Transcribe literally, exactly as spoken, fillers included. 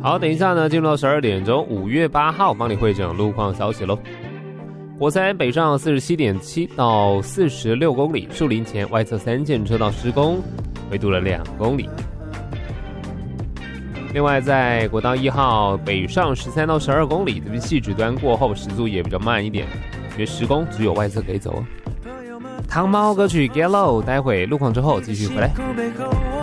好，等一下呢，进入到十二点钟，五月八号帮你汇整路况消息喽。国三北上 四十七点七 到四十六公里，树林前外侧三线车道施工，围堵了两公里。另外，在国道一号北上十三到十二公里，这边汐止端过后时速也比较慢一点，因为施工只有外侧可以走。糖猫歌曲 Get Low， 待会路况之后继续回来。